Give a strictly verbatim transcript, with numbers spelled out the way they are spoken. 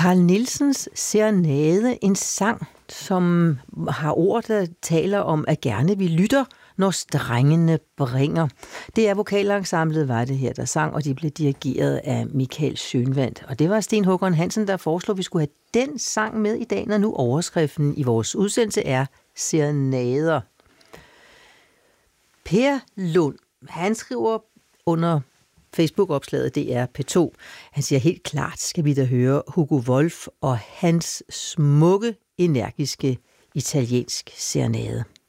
Carl Nielsens Serenade, en sang, som har ord, der taler om, at gerne vi lytter, når strengene bringer. Det er vokalensemblet, var det her, der sang, og de blev dirigeret af Michael Schønwandt. Og det var Sten Håkon Hansen, der foreslog, at vi skulle have den sang med i dag, når nu overskriften i vores udsendelse er Serenader. Per Lund, han skriver under Facebook-opslaget D R P to. Han siger helt klart, skal vi da høre Hugo Wolf og hans smukke, energiske italiensk serenade.